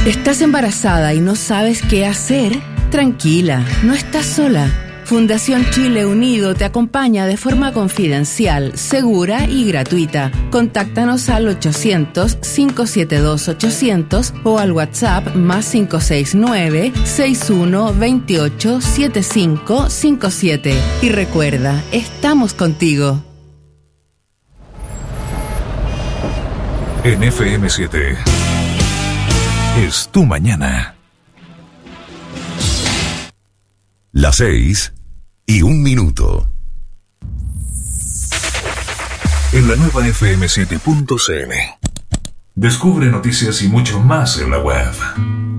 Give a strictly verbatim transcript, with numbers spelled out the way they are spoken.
¿Estás embarazada y no sabes qué hacer? Tranquila, no estás sola. Fundación Chile Unido te acompaña de forma confidencial, segura y gratuita. Contáctanos al ochocientos, cinco siete dos, ochocientos o al WhatsApp más cinco seis nueve, seis uno dos ocho, siete cinco cinco siete. Y recuerda, estamos contigo. En F M siete es tu mañana. Las seis y un minuto. En la nueva F M siete punto C L. Descubre noticias y mucho más en la web.